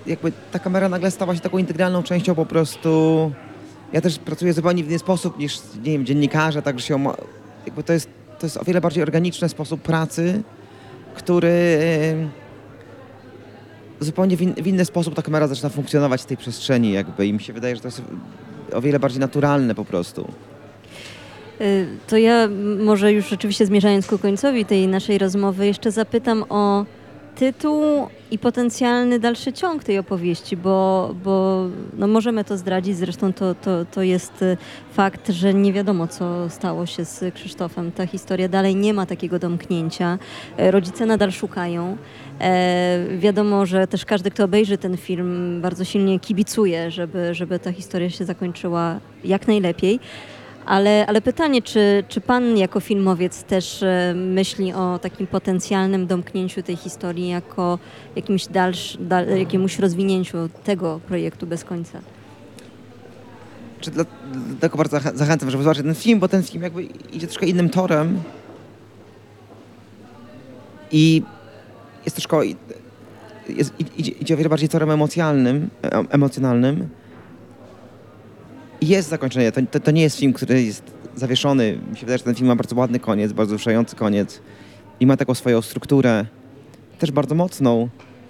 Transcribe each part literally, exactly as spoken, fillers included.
jakby ta kamera nagle stała się taką integralną częścią po prostu. Ja też pracuję zupełnie w inny sposób niż, nie wiem, dziennikarze, także się oma- jakby to jest, to jest o wiele bardziej organiczny sposób pracy, który e, zupełnie w, in, w inny sposób ta kamera zaczyna funkcjonować w tej przestrzeni jakby i mi się wydaje, że to jest o wiele bardziej naturalne po prostu. To ja może już rzeczywiście zmierzając ku końcowi tej naszej rozmowy jeszcze zapytam o tytuł i potencjalny dalszy ciąg tej opowieści, bo, bo no możemy to zdradzić, zresztą to, to, to jest fakt, że nie wiadomo, co stało się z Krzysztofem. Ta historia dalej nie ma takiego domknięcia. Rodzice nadal szukają. E, wiadomo, że też każdy, kto obejrzy ten film, bardzo silnie kibicuje, żeby, żeby ta historia się zakończyła jak najlepiej. Ale, ale pytanie, czy, czy pan jako filmowiec też e, myśli o takim potencjalnym domknięciu tej historii jako jakimś dalsz, dal, jakiemuś rozwinięciu tego projektu bez końca? Czy dla, dlatego bardzo zachęcam, żeby zobaczyć ten film, bo ten film jakby idzie troszkę innym torem i jest troszkę, jest, idzie, idzie o wiele bardziej torem emocjonalnym, emocjonalnym. Jest zakończenie, to, to, to nie jest film, który jest zawieszony. Mi się wydaje, że ten film ma bardzo ładny koniec, bardzo wzruszający koniec i ma taką swoją strukturę, też bardzo mocną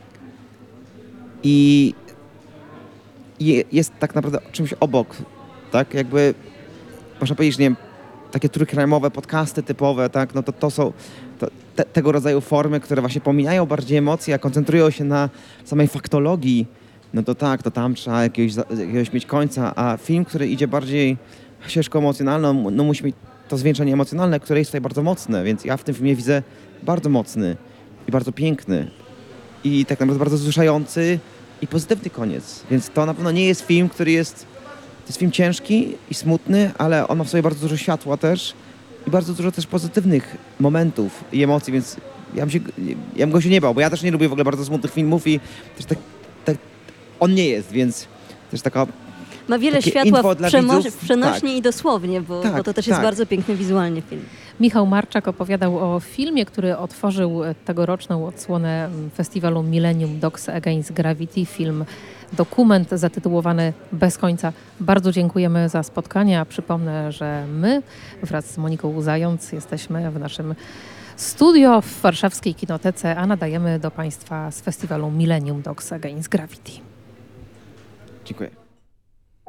i je, jest tak naprawdę czymś obok, tak? Jakby można powiedzieć, że nie wiem, takie trójkrajowe podcasty typowe, tak? No to, to są to, te, tego rodzaju formy, które właśnie pomijają bardziej emocje, a koncentrują się na samej faktologii. No to tak, to tam trzeba jakiegoś, jakiegoś mieć końca, a film, który idzie bardziej ścieżką emocjonalną, no musi mieć to zwieńczenie emocjonalne, które jest tutaj bardzo mocne, więc ja w tym filmie widzę bardzo mocny i bardzo piękny i tak naprawdę bardzo wzruszający i pozytywny koniec, więc to na pewno nie jest film, który jest, to jest film ciężki i smutny, ale on ma w sobie bardzo dużo światła też i bardzo dużo też pozytywnych momentów i emocji, więc ja bym, się, ja bym go się nie bał, bo ja też nie lubię w ogóle bardzo smutnych filmów i też tak, tak on nie jest, więc też taka... Ma wiele światła w, przemo- w przenośnie tak. i dosłownie, bo, tak, bo to też tak. jest bardzo piękny wizualnie film. Michał Marczak opowiadał o filmie, który otworzył tegoroczną odsłonę festiwalu Millennium Dogs Against Gravity. Film dokument zatytułowany Bez końca. Bardzo dziękujemy za spotkanie, a przypomnę, że my wraz z Moniką Zając jesteśmy w naszym studio w warszawskiej Kinotece, a nadajemy do Państwa z festiwalu Millennium Dogs Against Gravity. Dziękuję.